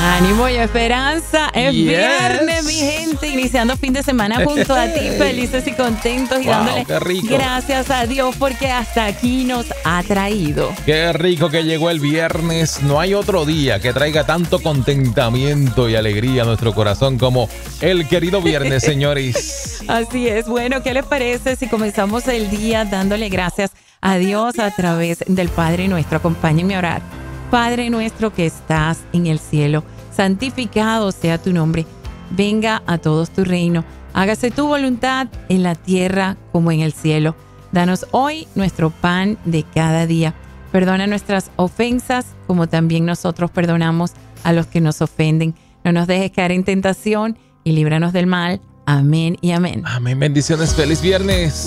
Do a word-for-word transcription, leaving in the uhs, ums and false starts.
Ánimo y esperanza. Es Yes. viernes, mi gente. Iniciando fin de semana junto a ti, felices y contentos y Wow, dándole qué rico. gracias a Dios porque hasta aquí nos ha traído. Qué rico que llegó el viernes. No hay otro día que traiga tanto contentamiento y alegría a nuestro corazón como el querido viernes, señores. Así es. Bueno, ¿qué les parece si comenzamos el día dándole gracias a Dios a través del Padre Nuestro? Acompáñenme a orar. Padre nuestro que estás en el cielo, santificado sea tu nombre. Venga a todos tu reino. Hágase tu voluntad en la tierra como en el cielo. Danos hoy nuestro pan de cada día. Perdona nuestras ofensas como también nosotros perdonamos a los que nos ofenden. No nos dejes caer en tentación y líbranos del mal. Amén y amén. Amén. Bendiciones. Feliz viernes.